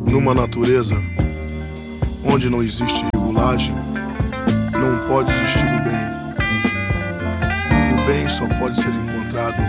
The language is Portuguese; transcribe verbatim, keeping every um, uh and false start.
Numa natureza onde não existe regulagem, não pode existir o bem. O bem só pode ser encontrado